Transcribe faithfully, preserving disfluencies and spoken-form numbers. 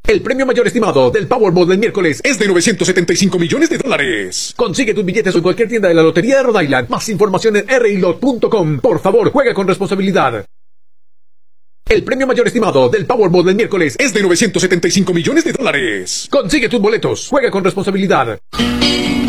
El premio mayor estimado del Powerball del miércoles es de novecientos setenta y cinco millones de dólares. Consigue tus billetes en cualquier tienda de la Lotería de Rhode Island. Más información en r i lot punto com. Por favor, juega con responsabilidad. El premio mayor estimado del Powerball del miércoles es de novecientos setenta y cinco millones de dólares. Consigue tus boletos. Juega con responsabilidad.